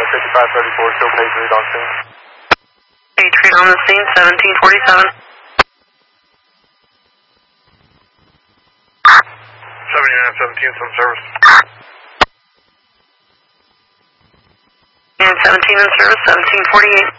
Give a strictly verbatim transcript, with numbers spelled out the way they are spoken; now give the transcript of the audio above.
fifty-five thirty-four, still page read on scene. Page read on the scene, seventeen forty-seven. seventy-nine seventeen, some service. And seventeen in service, seventeen forty-eight.